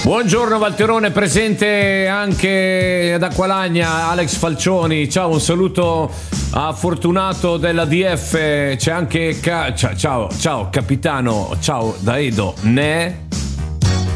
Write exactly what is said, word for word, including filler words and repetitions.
Buongiorno Valterone, presente anche ad Acqualagna Alex Falcioni. Ciao, un saluto a Fortunato della D F. C'è anche ca- ciao, ciao, ciao capitano, ciao da Edo, ne?